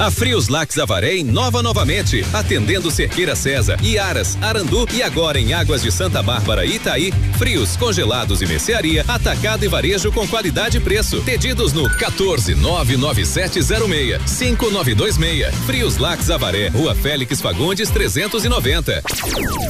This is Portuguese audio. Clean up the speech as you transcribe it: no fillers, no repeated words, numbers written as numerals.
A Frios Lax Avaré inova novamente, atendendo Cerqueira César, Iaras, Arandu e agora em Águas de Santa Bárbara e Itaí. Frios, congelados e mercearia, atacado e varejo com qualidade e preço. Pedidos no 14 99706 5926. Frios Lax Avaré, Rua Félix Fagundes 390.